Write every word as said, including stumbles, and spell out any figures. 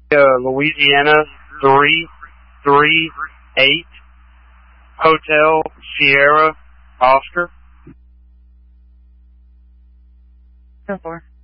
Uh, Louisiana three three eight Hotel Sierra Oscar. ten four.